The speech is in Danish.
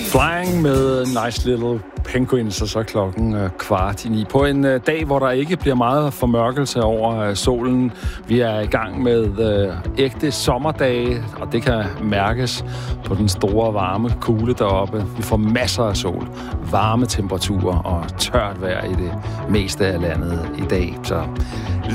Flying med Nice Little Penguins, og så klokken 8:15 på en dag, hvor der ikke bliver meget formørkelse over solen. Vi er i gang med ægte sommerdage, og det kan mærkes på den store varme kugle deroppe. Vi får masser af sol, varme temperaturer og tørt vejr i det meste af landet i dag. Så